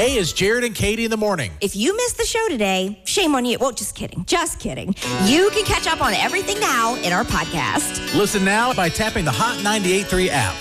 A is Jared and Katie in the morning. If you missed the show today, shame on you. Well, just kidding. Just kidding. You can catch up on everything now in our podcast. Listen now by tapping the Hot 98.3 app.